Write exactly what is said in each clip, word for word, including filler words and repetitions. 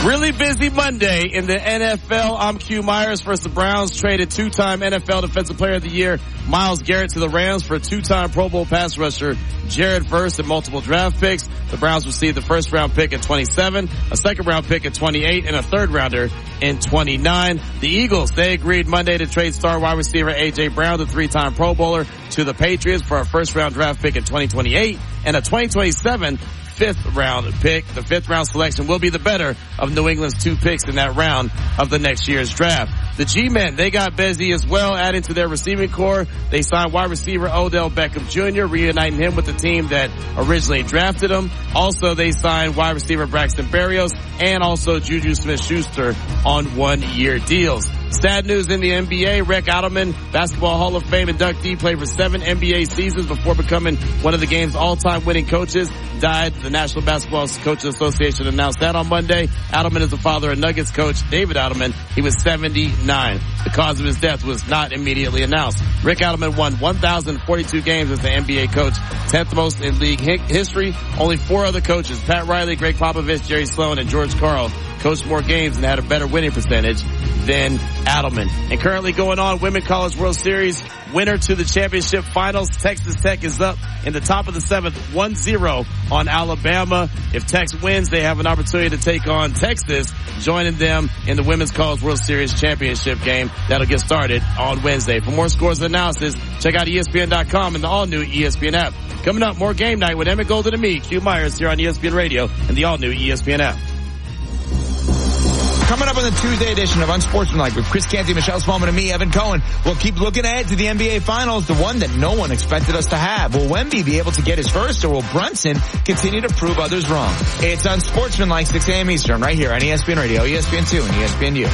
Really busy Monday in the N F L. I'm Q Myers. First, the Browns traded two-time N F L Defensive Player of the Year Myles Garrett to the Rams for two-time Pro Bowl pass rusher Jared Verse and multiple draft picks. The Browns received the first-round pick at twenty-seven, a second-round pick at twenty-eight, and a third-rounder in twenty-nine. The Eagles, they agreed Monday to trade star wide receiver A J. Brown, the three-time Pro Bowler, to the Patriots for a first-round draft pick in twenty twenty-eight and a twenty twenty-seven fifth round pick. The fifth round selection will be the better of New England's two picks in that round of the next year's draft. The G-Men, they got busy as well, adding to their receiving core. They signed wide receiver Odell Beckham Junior, reuniting him with the team that originally drafted him. Also, they signed wide receiver Braxton Berrios and also Juju Smith-Schuster on one-year deals. Sad news in the N B A. Rick Adelman, Basketball Hall of Fame inductee, played for seven N B A seasons before becoming one of the game's all-time winning coaches. Died. The National Basketball Coaches Association announced that on Monday. Adelman is the father of Nuggets coach David Adelman. He was seventy-nine. The cause of his death was not immediately announced. Rick Adelman won one thousand forty-two games as the N B A coach, tenth most in league history. Only four other coaches, Pat Riley, Greg Popovich, Jerry Sloan, and George Karl, coached more games and had a better winning percentage than Adelman. And currently going on, Women College World Series, winner to the championship finals. Texas Tech is up in the top of the seventh, one zero on Alabama. If Tex wins, they have an opportunity to take on Texas, joining them in the Women's College World Series championship game. That'll get started on Wednesday. For more scores and analysis, check out E S P N dot com and the all-new E S P N app. Coming up, more Game Night with Emmett Golden and me, Q Myers, here on E S P N Radio and the all-new E S P N app. Coming up on the Tuesday edition of Unsportsmanlike with Chris Canty, Michelle Smallman, and me, Evan Cohen. We'll keep looking ahead to the N B A Finals, the one that no one expected us to have. Will Wemby be able to get his first, or will Brunson continue to prove others wrong? It's Unsportsmanlike, six a.m. Eastern, right here on E S P N Radio, E S P N two, and E S P N U.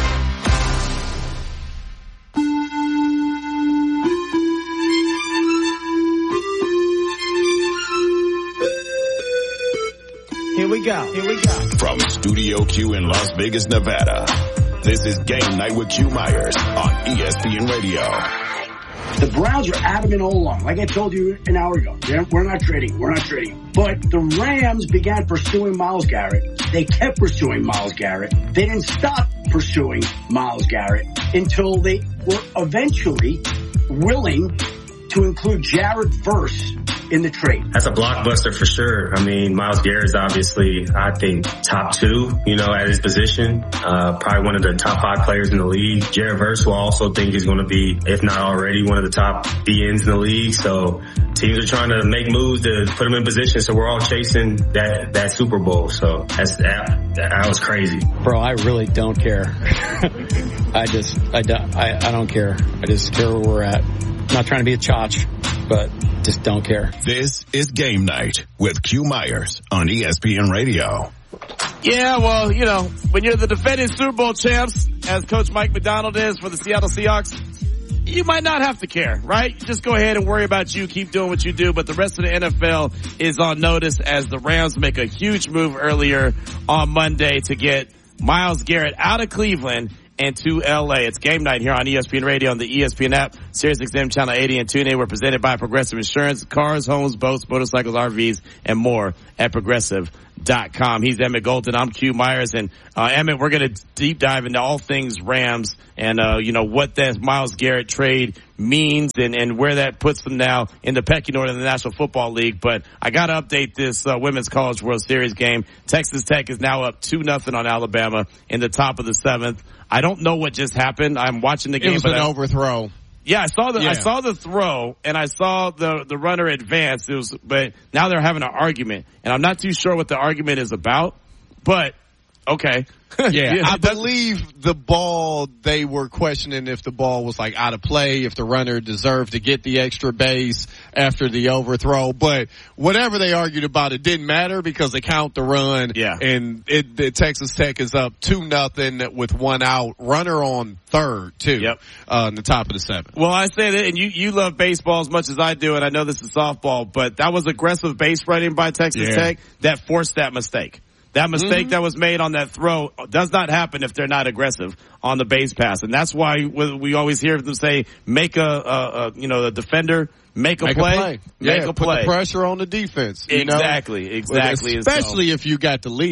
Here we go. Here we go. From Studio Q in Las Vegas, Nevada, this is Game Night with Q Myers on E S P N Radio. The Browns are adamant all along. Like I told you an hour ago, we're not trading. We're not trading. But the Rams began pursuing Myles Garrett. They kept pursuing Myles Garrett. They didn't stop pursuing Myles Garrett until they were eventually willing to include Jared Verse in the trade. That's a blockbuster for sure. I mean, Myles Garrett's obviously, I think, top two, you know, at his position. Uh, probably one of the top five players in the league. Jared Verse, who I also think is going to be, if not already, one of the top D Ns in the league. So teams are trying to make moves to put him in position. So we're all chasing that, that Super Bowl. So that's, that, that was crazy. Bro, I really don't care. I just, I don't, I, I don't care. I just care where we're at. I'm not trying to be a chotch, but just don't care. This is Game Night with Q Myers on E S P N Radio. Yeah, well, you know, when you're the defending Super Bowl champs, as Coach Mike McDonald is for the Seattle Seahawks, you might not have to care, right? Just go ahead and worry about you, keep doing what you do, but the rest of the N F L is on notice as the Rams make a huge move earlier on Monday to get Myles Garrett out of Cleveland and to L A. It's Game Night here on E S P N Radio on the E S P N app, SiriusXM Channel eighty and TuneIn. We're presented by Progressive Insurance, cars, homes, boats, motorcycles, R Vs, and more at Progressive dot com. He's Emmett Golden. I'm Q Myers. And, uh, Emmett, we're going to deep dive into all things Rams and, uh, you know, what that Myles Garrett trade means and, and where that puts them now in the pecking order in the National Football League. But I got to update this, uh, Women's College World Series game. Texas Tech is now up two nothing on Alabama in the top of the seventh. I don't know what just happened. I'm watching the game. It was but an I, overthrow. Yeah, I saw the yeah. I saw the throw and I saw the the runner advance. It was, but now they're having an argument, and I'm not too sure what the argument is about. But okay, yeah, yeah, I believe the ball. They were questioning if the ball was like out of play, if the runner deserved to get the extra base after the overthrow. But whatever they argued about, it didn't matter because they count the run. Yeah, and it, the Texas Tech is up two nothing with one out. Runner on third too. Yep, uh, in the top of the seventh. Well, I say that, and you you love baseball as much as I do, and I know this is softball, but that was aggressive base running by Texas yeah. Tech that forced that mistake. That mistake mm-hmm. that was made on that throw does not happen if they're not aggressive on the base pass. And that's why we always hear them say, make a, a, a you know, the defender, make a make play. A play. Make yeah, a play. Put the pressure on the defense. You exactly, know? exactly. Especially so. If you got the lead.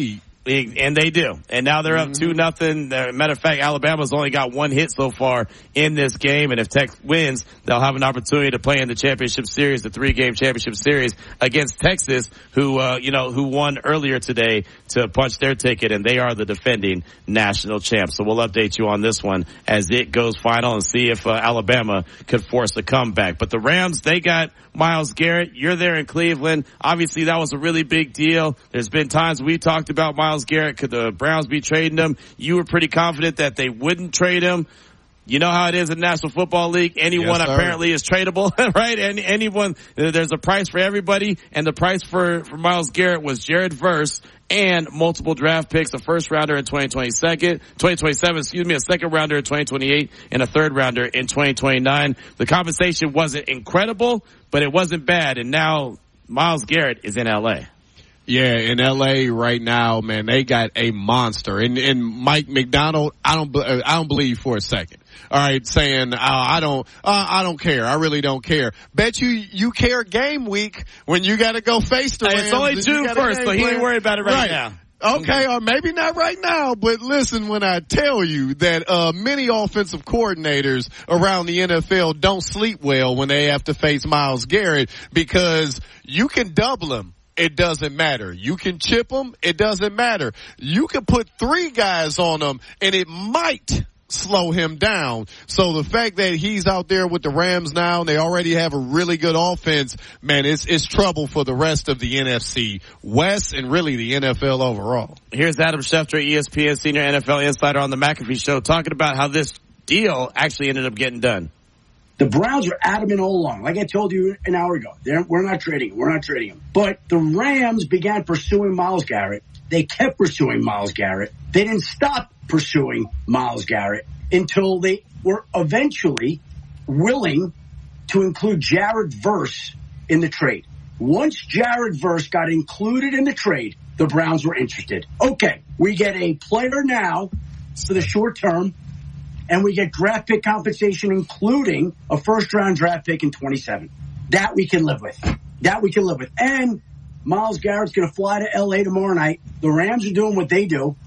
And they do. And now they're up two nothing. Matter of fact, Alabama's only got one hit so far in this game. And if Tech wins, they'll have an opportunity to play in the championship series, the three game championship series against Texas, who, uh, you know, who won earlier today to punch their ticket. And they are the defending national champs. So we'll update you on this one as it goes final and see if uh, Alabama could force a comeback. But the Rams, they got Myles Garrett. You're there in Cleveland. Obviously, that was a really big deal. There's been times we talked about Myles Garrett. Could the Browns be trading him? You were pretty confident that they wouldn't trade him. You know how it is in the National Football League. Anyone yes, apparently is tradable, right? And anyone, there's a price for everybody. And the price for, for Myles Garrett was Jared Verse and multiple draft picks, a first rounder in twenty twenty-seven, twenty twenty-seven, excuse me, a second rounder in twenty twenty-eight, and a third rounder in twenty twenty-nine. The compensation wasn't incredible, but it wasn't bad. And now Myles Garrett is in L A. Yeah, in L A right now, man, they got a monster. And, and Mike McDonald, I don't, I don't believe for a second. All right, saying, uh, I don't, uh, I don't care. I really don't care. Bet you, you care game week when you gotta go face the Rams. It's only June first, so he ain't worried about it right, right. now. Okay, or maybe not right now, but listen when I tell you that uh many offensive coordinators around the N F L don't sleep well when they have to face Myles Garrett because you can double him. It doesn't matter. You can chip him. It doesn't matter. You can put three guys on him and it might slow him down. So the fact that he's out there with the Rams now and they already have a really good offense, man, it's, it's trouble for the rest of the N F C West and really the N F L overall. Here's Adam Schefter, E S P N senior N F L insider on the McAfee show, talking about how this deal actually ended up getting done. The Browns are adamant all along. Like I told you an hour ago, They're, we're not trading him. We're not trading him. But the Rams began pursuing Myles Garrett. They kept pursuing Myles Garrett. They didn't stop pursuing Myles Garrett until they were eventually willing to include Jared Verse in the trade. Once Jared Verse got included in the trade, the Browns were interested. Okay, we get a player now for the short term, and we get draft pick compensation, including a first-round draft pick in twenty-seven. That we can live with. That we can live with. And Myles Garrett's going to fly to L A tomorrow night. The Rams are doing what they do.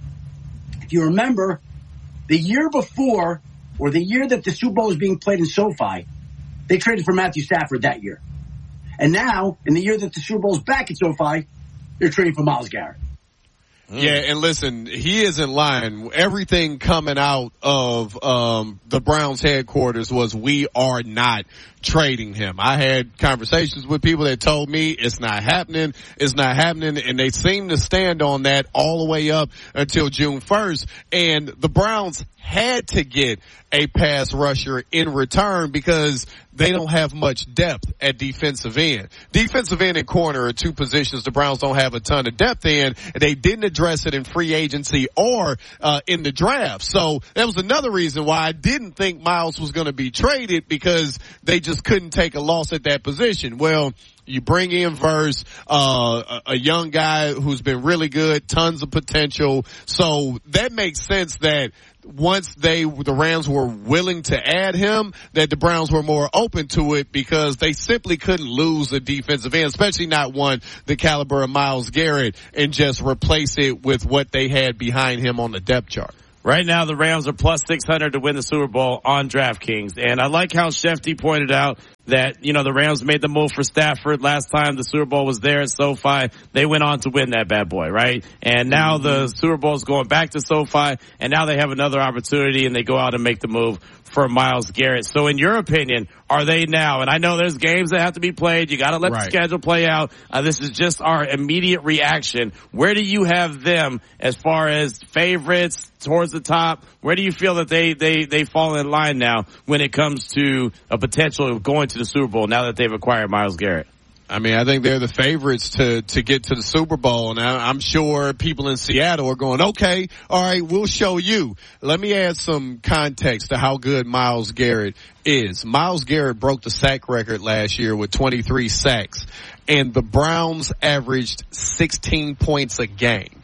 If you remember, the year before, or the year that the Super Bowl was being played in SoFi, they traded for Matthew Stafford that year. And now, in the year that the Super Bowl is back at SoFi, they're trading for Myles Garrett. Yeah, and listen, he isn't lying. Everything coming out of um the Browns headquarters was we are not trading him. I had conversations with people that told me it's not happening, it's not happening, and they seem to stand on that all the way up until June first. And the Browns had to get a pass rusher in return because they don't have much depth at defensive end. Defensive end and corner are two positions the Browns don't have a ton of depth in, and they didn't address it in free agency or uh in the draft. So that was another reason why I didn't think Myles was going to be traded, because they just couldn't take a loss at that position. Well, you bring in Verse, uh, a, a young guy who's been really good, tons of potential. So that makes sense that once they, the Rams were willing to add him, that the Browns were more open to it, because they simply couldn't lose a defensive end, especially not one the caliber of Myles Garrett, and just replace it with what they had behind him on the depth chart. Right now, the Rams are plus six hundred to win the Super Bowl on DraftKings. And I like how Shefty pointed out that, you know, the Rams made the move for Stafford last time the Super Bowl was there at SoFi. They went on to win that bad boy, right? And now the Super Bowl is going back to SoFi, and now they have another opportunity, and they go out and make the move for Myles Garrett. So in your opinion, are they now, and I know there's games that have to be played, you gotta let right. the schedule play out, uh, this is just our immediate reaction. Where do you have them as far as favorites towards the top? Where do you feel that they, they, they fall in line now when it comes to a potential of going to the Super Bowl now that they've acquired Myles Garrett? I mean, I think they're the favorites to, to get to the Super Bowl. And I, I'm sure people in Seattle are going, okay, all right, we'll show you. Let me add some context to how good Myles Garrett is. Myles Garrett broke the sack record last year with twenty-three sacks, and the Browns averaged sixteen points a game.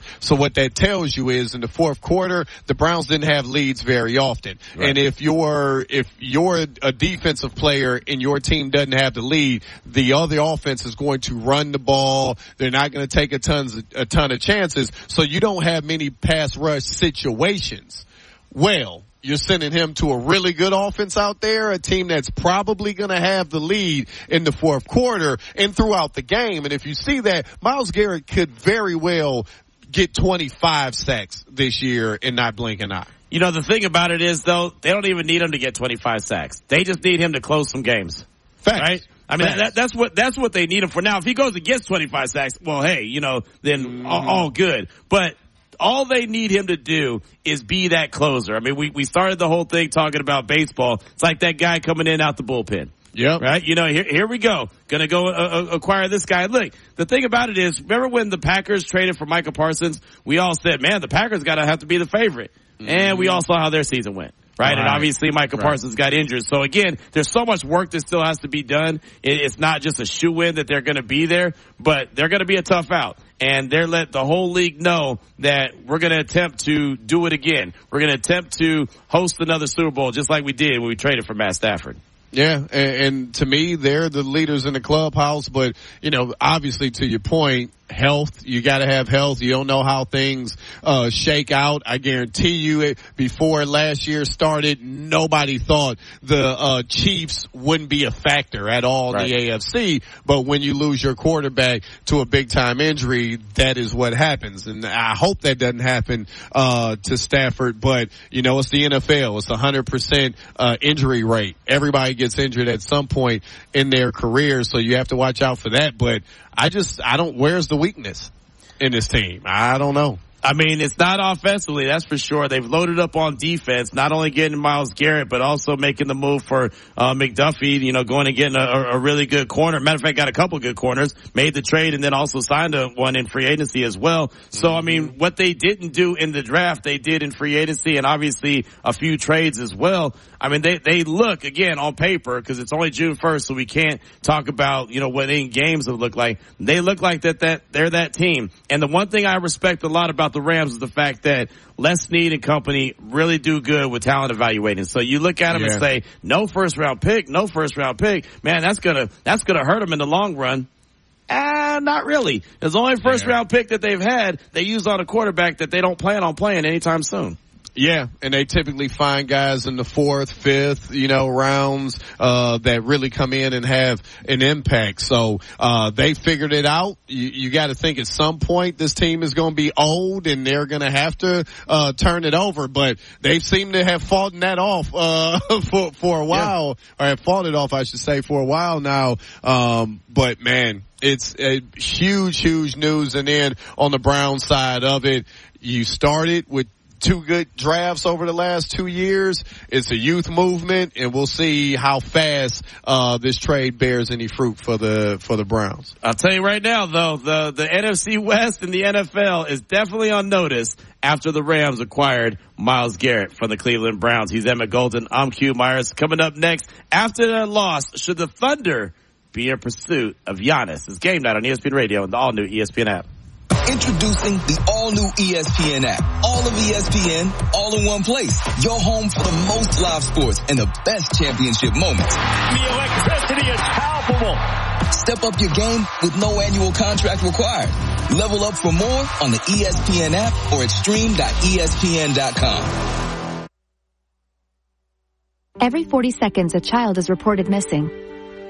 So what that tells you is in the fourth quarter, the Browns didn't have leads very often. Right. And if you're, if you're a defensive player and your team doesn't have the lead, the other offense is going to run the ball. They're not going to take a tons, a ton of chances. So you don't have many pass rush situations. Well, you're sending him to a really good offense out there, a team that's probably going to have the lead in the fourth quarter and throughout the game. And if you see that, Myles Garrett could very well get twenty-five sacks this year and not blink an eye. You know, the thing about it is, though, they don't even need him to get twenty-five sacks. They just need him to close some games. Facts. Right? I mean, that, that's what, that's what they need him for. Now, if he goes and gets twenty-five sacks, well, hey, you know, then mm-hmm. all, all good. But all they need him to do is be that closer. I mean, we, we started the whole thing talking about baseball. It's like that guy coming in out the bullpen. Yep. Right? You know, here, here we go. Gonna go uh, uh, acquire this guy. Look, the thing about it is, remember when the Packers traded for Micah Parsons? We all said, man, the Packers gotta have to be the favorite. Mm-hmm. And we all saw how their season went. Right? right. And obviously Micah right. Parsons got injured. So again, there's so much work that still has to be done. It, it's not just a shoe-in that they're going to be there, but they're going to be a tough out. And they're let the whole league know that we're going to attempt to do it again. We're going to attempt to host another Super Bowl just like we did when we traded for Matt Stafford. Yeah, and, and to me, they're the leaders in the clubhouse. But, you know, obviously to your point, health, you got to have health. You don't know how things uh shake out. I guarantee you it, before last year started, nobody thought the uh Chiefs wouldn't be a factor at all right. in the A F C. But when you lose your quarterback to a big-time injury, that is what happens. And I hope that doesn't happen uh to Stafford. But, you know, it's the N F L. It's a one hundred percent uh injury rate. Everybody gets injured at some point in their career, so you have to watch out for that. But I just, I don't, where's the weakness in this team? I don't know. I mean, it's not offensively, that's for sure. They've loaded up on defense, not only getting Myles Garrett, but also making the move for uh McDuffie, you know, going and getting a, a really good corner. Matter of fact, got a couple good corners, made the trade, and then also signed a one in free agency as well. So, I mean, what they didn't do in the draft, they did in free agency, and obviously a few trades as well. I mean, they, they look, again, on paper, because it's only June first, so we can't talk about, you know, what in games would look like. They look like that, that they're that team. And the one thing I respect a lot about the Rams is the fact that Les Snead and company really do good with talent evaluating. So you look at them yeah. and say, no first round pick, no first round pick. Man, that's gonna, that's gonna hurt them in the long run. Ah, uh, not really. There's the only first yeah. round pick that they've had they used on a quarterback that they don't plan on playing anytime soon. Yeah, and they typically find guys in the fourth, fifth, you know, rounds, uh, that really come in and have an impact. So, uh, they figured it out. You, you gotta think at some point this team is gonna be old and they're gonna have to, uh, turn it over, but they seem to have fought that off, uh, for, for a while, yeah. or have fought it off, I should say, for a while now. Um, but man, it's a huge, huge news. And then on the Brown side of it, you started with two good drafts over the last two years. It's a youth movement, and we'll see how fast uh this trade bears any fruit for the for the Browns. I'll tell you right now, though, the the N F C West and the N F L is definitely on notice after the Rams acquired Myles Garrett from the Cleveland Browns. He's Emmett Golden. I'm Q Myers. Coming up next, after that loss, should the Thunder be in pursuit of Giannis? It's Game Night on E S P N Radio and the all-new E S P N app. Introducing the all-new E S P N app. All of E S P N, all in one place. Your home for the most live sports and the best championship moments. The electricity is palpable. Step up your game with no annual contract required. Level up for more on the E S P N app or at stream dot E S P N dot com. Every forty seconds, a child is reported missing.